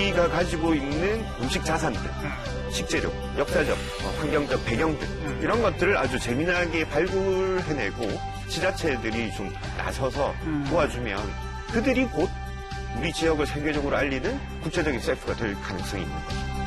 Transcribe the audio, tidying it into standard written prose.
우리가 가지고 있는 음식 자산들, 식재료, 역사적, 환경적 배경들 이런 것들을 아주 재미나게 발굴해내고 지자체들이 좀 나서서 도와주면 그들이 곧 우리 지역을 세계적으로 알리는 국제적인 셰프가 될 가능성이 있는 거죠.